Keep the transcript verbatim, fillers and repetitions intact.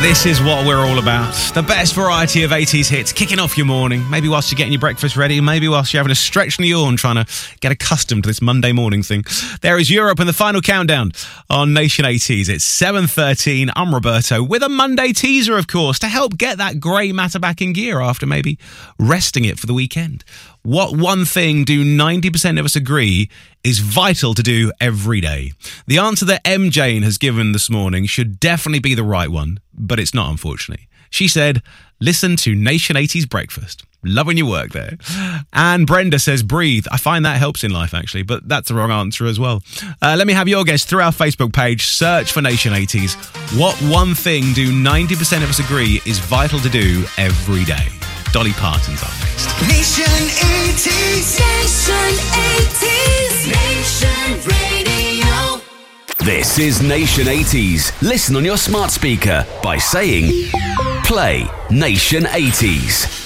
This is what we're all about. The best variety of eighties hits, kicking off your morning. Maybe whilst you're getting your breakfast ready, maybe whilst you're having a stretch and a yawn, trying to get accustomed to this Monday morning thing. There is Europe and the final countdown on Nation eighties. It's seven thirteen. I'm Roberto with a Monday teaser, of course, to help get that grey matter back in gear after maybe resting it for the weekend. What one thing do ninety percent of us agree is vital to do every day? The answer that M. Jane has given this morning should definitely be the right one, but it's not, unfortunately. She said, listen to Nation eighties Breakfast. Loving your work there. And Brenda says, breathe. I find that helps in life, actually, but that's the wrong answer as well. Uh, let me have your guess through our Facebook page. Search for Nation eighties. What one thing do ninety percent of us agree is vital to do every day? Dolly Parton's up next. Nation eighties. Nation eighties. Nation Radio. This is Nation eighties. Listen on your smart speaker by saying, play Nation eighties.